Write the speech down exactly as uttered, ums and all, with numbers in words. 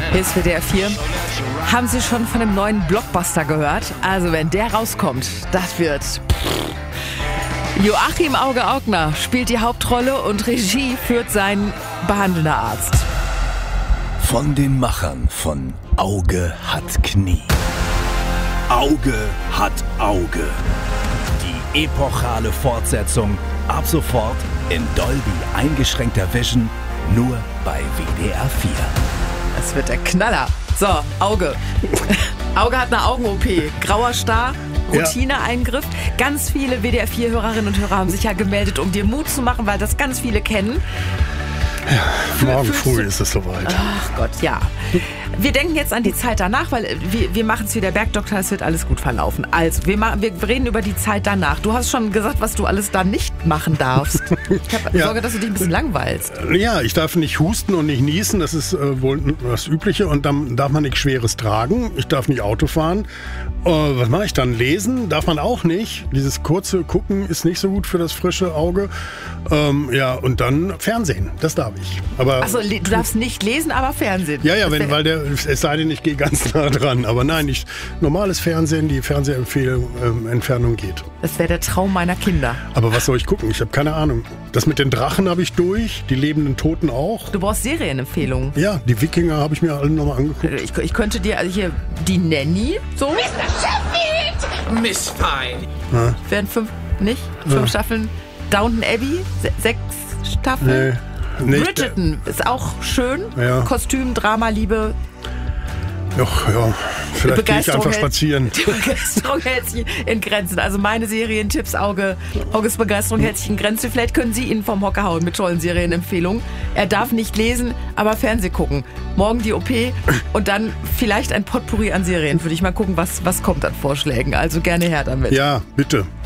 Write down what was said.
Hier ist W D R vier. Haben Sie schon von dem neuen Blockbuster gehört? Also wenn der rauskommt, das wird... Joachim Auge-Augner spielt die Hauptrolle und Regie führt sein behandelnder Arzt. Von den Machern von Auge hat Knie. Auge hat Auge. Die epochale Fortsetzung ab sofort in Dolby eingeschränkter Vision nur bei W D R vier. Das wird der Knaller. So, Auge. Auge hat eine Augen-O P. Grauer Star, Routineeingriff. Ganz viele W D R vier Hörerinnen und Hörer haben sich ja gemeldet, um dir Mut zu machen, weil das ganz viele kennen. Ja, morgen früh ist es soweit. Ach Gott, ja. Wir denken jetzt an die Zeit danach, weil wir, wir machen es wie der Bergdoktor, es wird alles gut verlaufen. Also, wir, ma- wir reden über die Zeit danach. Du hast schon gesagt, was du alles da nicht machen darfst. Ich habe Ja. Sorge, dass du dich ein bisschen langweilst. Ja, ich darf nicht husten und nicht niesen, das ist äh, wohl das Übliche. Und dann darf man nichts Schweres tragen. Ich darf nicht Auto fahren. Äh, was mache ich dann? Lesen darf man auch nicht. Dieses kurze Gucken ist nicht so gut für das frische Auge. Ähm, ja, und dann Fernsehen, das darf ich. Aber Achso, le- du darfst nicht lesen, aber Fernsehen. ja, ja, Das wenn, wär- weil der, es sei denn, ich gehe ganz nah dran. Aber nein, nicht normales Fernsehen, die Fernsehempfehlung, ähm, Entfernung geht. Das wäre der Traum meiner Kinder. Aber was soll ich gucken? Ich habe keine Ahnung. Das mit den Drachen habe ich durch, die lebenden Toten auch. Du brauchst Serienempfehlungen. Ja, die Wikinger habe ich mir alle nochmal angeguckt. Ich, ich könnte dir, also hier, die Nanny, so, Miss Fine. wären fünf, nicht? Fünf Staffeln. Downton Abbey, se- sechs Staffeln. Nee, nicht. Bridgerton ist auch schön. Ja. Kostüm, Drama, Liebe. Ach, ja, vielleicht gehe ich einfach hält- spazieren. Die Begeisterung hält sich in Grenzen. Also meine Serientipps, Auge, Auges Begeisterung hält sich in Grenzen. Vielleicht können Sie ihn vom Hocker hauen mit tollen Serienempfehlungen. Er darf nicht lesen, aber Fernseh gucken. Morgen die O P und dann vielleicht ein Potpourri an Serien. Würde ich mal gucken, was, was kommt an Vorschlägen. Also gerne her damit. Ja, bitte.